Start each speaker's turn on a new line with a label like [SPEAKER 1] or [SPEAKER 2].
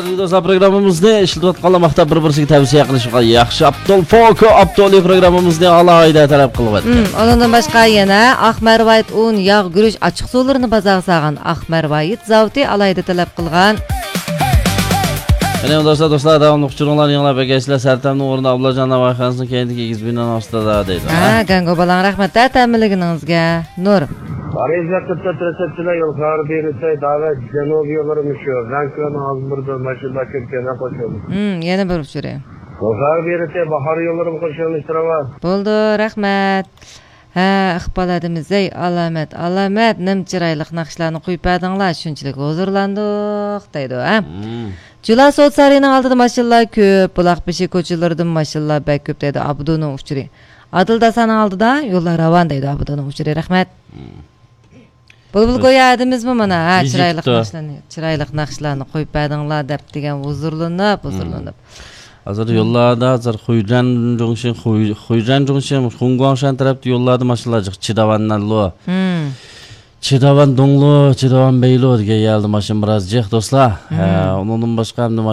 [SPEAKER 1] Hurmatli do'stlar, programmamizni ishlatib qolmoqda bir-birsiga tavsiya qilishga yaxshi Abdul Foko Abduli programmamizni alohida talab qilyapti.
[SPEAKER 2] Ondan boshqa yana Ahmarvayt un, yog', guruch, ochiq suvlarini bozorga solgan Ahmarvayt zavti alohida talab qilgan.
[SPEAKER 1] Mana do'stlar, davomli uçurumlar yanglab egasizlar Sartamning o'rnida Ablajon Navoiyxonasining keyingi 8 binon ostida deydi.
[SPEAKER 2] Gango balang rahmat ta'minligingizga. Nur.
[SPEAKER 3] Arayacakta tresepsiyle yollar birisi davet Janubi yolları müşüyor. Ranklarını azmırdı, maşında köpkene koşuyordu.
[SPEAKER 2] Yeni bir uçurayım.
[SPEAKER 3] Yollar birisi bahar yolları mı koşuyormuş var?
[SPEAKER 2] Buldu, rahmat. Iqbal edimizey, alamet, nim çıraylık nakşlarını koyup edinler, şunçilik huzurlandık, deydi o, Jula Soğut Sarayı'nın altıda maşallah köp, bulaq beşi koçulardım maşallah bək köp, deydi Abdu'nun uçurayım. Adılda sana aldı da, yollar ravan, deydi Abdu'nun uçurayım, rahmet. Bulbul koyadımız mı bana? Çıraylık nakşlarını koyup edinler, dep degen huzurlanıp.
[SPEAKER 1] Hazır yollarda hazır Xuyran Jungshin, Xungguangshan tarafta yollarda maşallah Chidavan'nallo. Chidavan Donglu, Chidavan Beylo diye geldi maşın biraz do'stlar. Onun başqa